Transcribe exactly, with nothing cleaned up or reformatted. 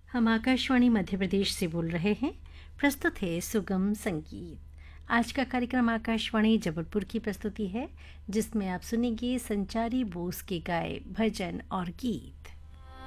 हम आकाशवाणी मध्य प्रदेश से बोल रहे हैं। प्रस्तुत है सुगम संगीत। आज का कार्यक्रम आकाशवाणी जबलपुर की प्रस्तुति है, जिसमें आप सुनेंगे संचारी बोस के गाए भजन और गीत।